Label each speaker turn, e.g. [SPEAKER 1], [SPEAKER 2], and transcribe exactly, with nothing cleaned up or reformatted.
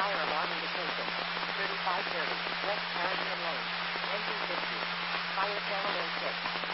[SPEAKER 1] Fire alarm indication. thirty-five thirty. West Carrington Lane. nineteen fifty. Fire channel oh six.